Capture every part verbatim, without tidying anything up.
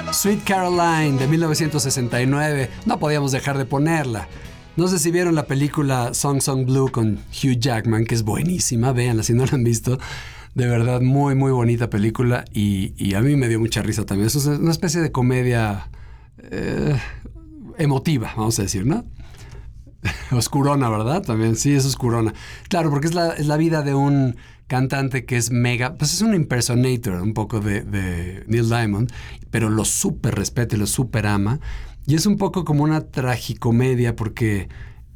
Sweet Caroline de mil novecientos sesenta y nueve. No podíamos dejar de ponerla. No sé si vieron la película Song Song Blue con Hugh Jackman, que es buenísima. Véanla si no la han visto. De verdad, muy, muy bonita película. Y, y a mí me dio mucha risa también. Es una especie de comedia eh, emotiva, vamos a decir, ¿no? Oscurona, ¿verdad? También, sí, es oscurona. Claro, porque es la, es la vida de un cantante que es mega, pues es un impersonator un poco de, de Neil Diamond, pero lo súper respeta y lo súper ama. Y es un poco como una tragicomedia porque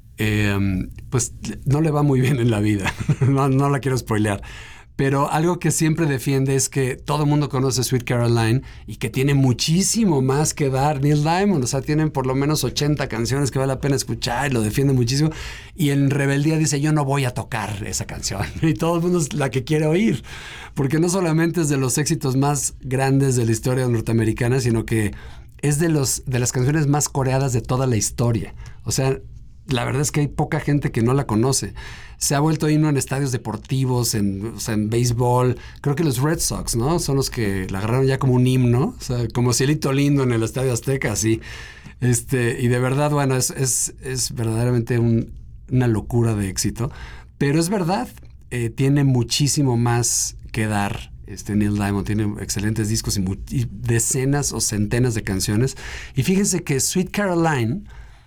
eh, pues no le va muy bien en la vida. no, no la quiero spoilear. Pero algo que siempre defiende es que todo el mundo conoce Sweet Caroline y que tiene muchísimo más que dar Neil Diamond. O sea, tienen por lo menos ochenta canciones que vale la pena escuchar y lo defiende muchísimo. Y en rebeldía dice, yo no voy a tocar esa canción. Y todo el mundo es la que quiere oír. Porque no solamente es de los éxitos más grandes de la historia norteamericana, sino que es de, los, de las canciones más coreadas de toda la historia. O sea, la verdad es que hay poca gente que no la conoce. Se ha vuelto himno en estadios deportivos, en, o sea, en béisbol. Creo que los Red Sox, ¿no? Son los que la agarraron ya como un himno. O sea, como Cielito Lindo en el Estadio Azteca, así. Este, y de verdad, bueno, es, es, es verdaderamente un, una locura de éxito. Pero es verdad, eh, tiene muchísimo más que dar. Este Neil Diamond tiene excelentes discos y, y decenas o centenas de canciones. Y fíjense que Sweet Caroline...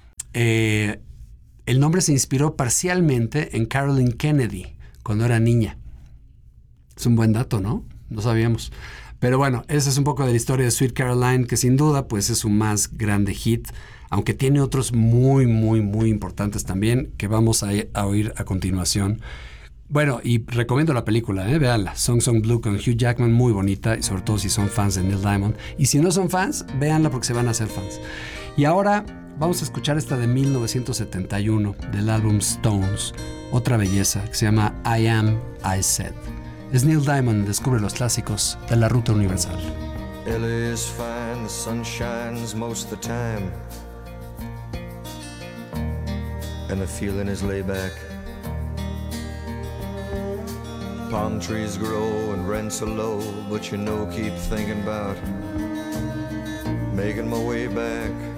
Eh, el nombre se inspiró parcialmente en Carolyn Kennedy, cuando era niña. Es un buen dato, ¿no? No sabíamos. Pero bueno, esa es un poco de la historia de Sweet Caroline, que sin duda pues es su más grande hit, aunque tiene otros muy, muy, muy importantes también, que vamos a, a oír a continuación. Bueno, y recomiendo la película, ¿eh? Véanla. Song Song Blue con Hugh Jackman, muy bonita, y sobre todo si son fans de Neil Diamond. Y si no son fans, véanla porque se van a hacer fans. Y ahora... vamos a escuchar esta de mil novecientos setenta y uno del álbum Stones, otra belleza que se llama I Am, I Said. Es Neil Diamond, descubre los clásicos de la ruta universal. L A is fine, the sun shines most of the time, and the feeling is laid back. Palm trees grow and rents are low, but you know, keep thinking about making my way back.